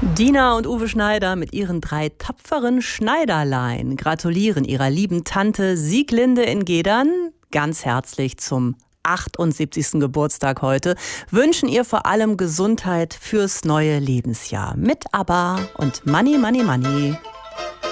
Dina und Uwe Schneider mit ihren 3 tapferen Schneiderlein gratulieren ihrer lieben Tante Sieglinde in Gedern ganz herzlich zum 78. Geburtstag heute, wünschen ihr vor allem Gesundheit fürs neue Lebensjahr. Mit ABBA und Money, Money, Money.